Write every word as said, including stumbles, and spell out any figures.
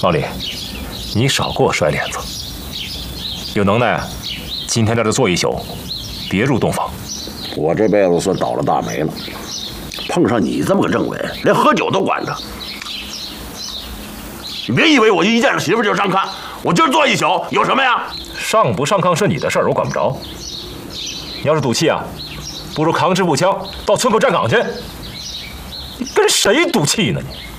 老李，你少给我甩脸子。有能耐，今天在这坐一宿，别入洞房。 我这辈子算倒了大霉了，碰上你这么个政委，连喝酒都管着。你别以为我一见着媳妇就上炕，我今儿坐一宿有什么呀？ 上不上炕是你的事儿，我管不着。你要是赌气啊，不如扛支步枪到村口站岗去。你跟谁赌气呢你？